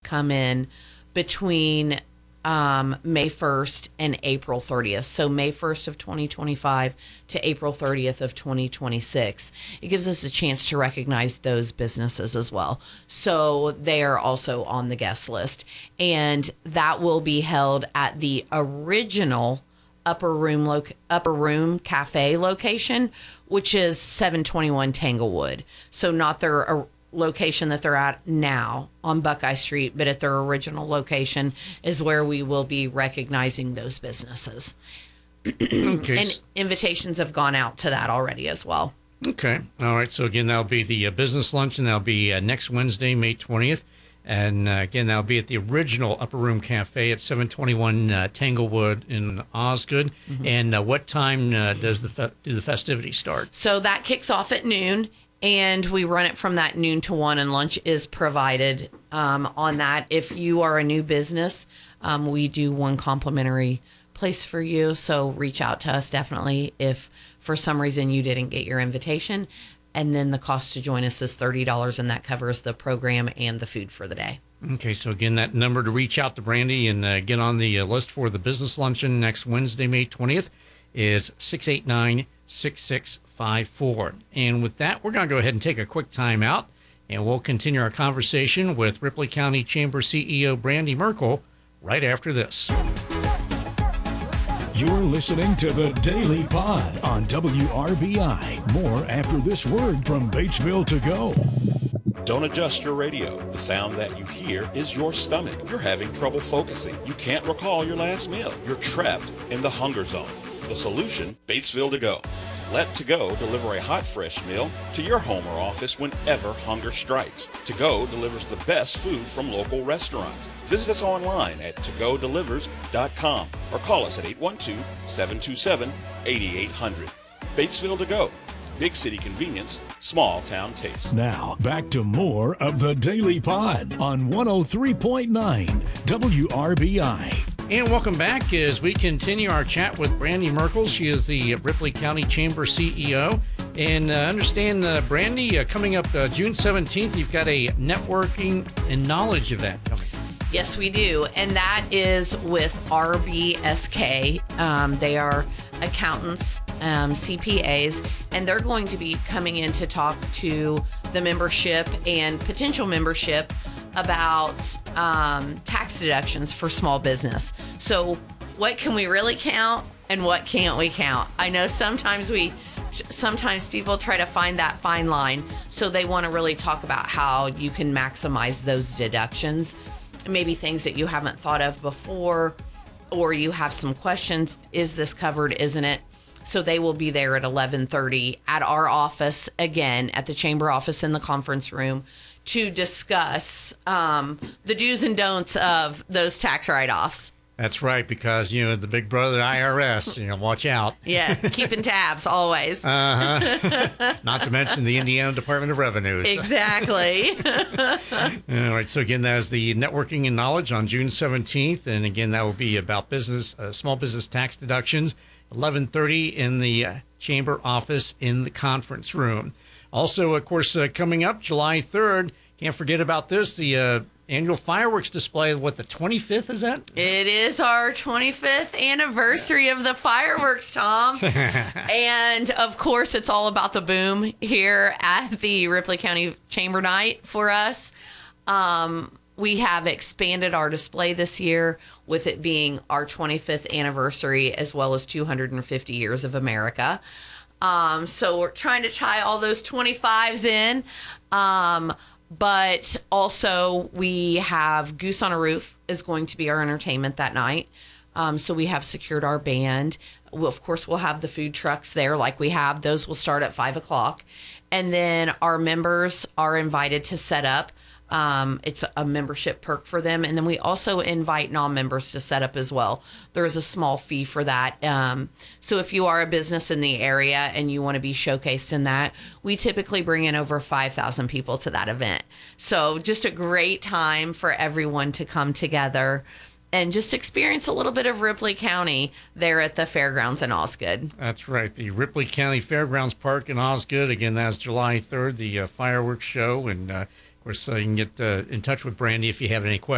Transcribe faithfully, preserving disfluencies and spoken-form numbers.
come in between um, May first and April thirtieth. So May first of twenty twenty-five to April thirtieth of twenty twenty-six. It gives us a chance to recognize those businesses as well. So they are also on the guest list. And that will be held at the original Upper Room lo- Upper Room Cafe location, which is seven twenty-one Tanglewood. So not their uh, location that they're at now on Buckeye Street, but at their original location is where we will be recognizing those businesses. Okay. And invitations have gone out to that already as well. Okay. All right. So again, that'll be the uh, business luncheon. That'll be uh, next Wednesday, May twentieth. And uh, again, that'll be at the original Upper Room Cafe at seven twenty-one uh, Tanglewood in Osgood. Mm-hmm. And uh, what time uh, does the fe- do the festivities start? So that kicks off at noon, and we run it from that noon to one, and lunch is provided um, on that. If you are a new business, um, we do one complimentary place for you. So reach out to us definitely if for some reason you didn't get your invitation. And then the cost to join us is thirty dollars, and that covers the program and the food for the day. Okay, so again, that number to reach out to Brandy and uh, get on the uh, list for the business luncheon next Wednesday, May twentieth, is six eight nine, six six five four. And with that, we're going to go ahead and take a quick time out, and we'll continue our conversation with Ripley County Chamber C E O Brandy Merkel right after this. You're listening to the Daily Pod on W R B I. More after this word from Batesville to go. Don't adjust your radio. The sound that you hear is your stomach. You're having trouble focusing. You can't recall your last meal. You're trapped in the hunger zone. The solution, Batesville To Go. Let To Go deliver a hot, fresh meal to your home or office whenever hunger strikes. To Go delivers the best food from local restaurants. Visit us online at to go delivers dot com or call us at eight one two, seven two seven, eight eight zero zero. Batesville To Go. Big city convenience, small town taste. Now, back to more of the Daily Pod on one oh three point nine W R B I. And welcome back as we continue our chat with Brandy Merkel. She is the Ripley County Chamber C E O. And uh, understand, uh, Brandy, uh, coming up uh, June seventeenth, you've got a networking and knowledge event coming. Yes, we do. And that is with R B S K. Um, they are accountants, um, C P As, and they're going to be coming in to talk to the membership and potential membership about um, tax deductions for small business. So what can we really count and what can't we count? I know sometimes we, sometimes people try to find that fine line. So they want to really talk about how you can maximize those deductions, maybe things that you haven't thought of before, or you have some questions. Is this covered? Isn't it? So they will be there at eleven thirty at our office, again, at the chamber office in the conference room, to discuss um, the do's and don'ts of those tax write-offs. That's right, because, you know, the big brother I R S, you know, watch out. Yeah, keeping tabs always. Uh-huh. Not to mention the Indiana Department of Revenue. So. Exactly. All right, so again, that is the Networking and Knowledge on June seventeenth. And again, that will be about business, uh, small business tax deductions, eleven thirty in the uh, chamber office in the conference room. Also, of course, uh, coming up July third, can't forget about this, the uh, annual fireworks display. What, the twenty-fifth is that? It is our twenty-fifth anniversary yeah. of the fireworks, Tom. And, of course, it's all about the boom here at the Ripley County Chamber Night for us. Um, we have expanded our display this year with it being our twenty-fifth anniversary as well as two hundred fifty years of America. Um, so we're trying to tie all those twenty-fives in. Um, but also we have Goose on a Roof is going to be our entertainment that night. Um, so we have secured our band. We'll, of course, we'll have the food trucks there like we have. Those will start at five o'clock. And then our members are invited to set up. Um, it's a membership perk for them. And then we also invite non-members to set up as well. There is a small fee for that. Um, so if you are a business in the area and you want to be showcased in that, we typically bring in over five thousand people to that event. So just a great time for everyone to come together and just experience a little bit of Ripley County there at the fairgrounds in Osgood. That's right. The Ripley County Fairgrounds Park in Osgood. Again, that's July third, the uh, fireworks show. And, uh, of course, uh, you can get uh, in touch with Brandy if you have any questions.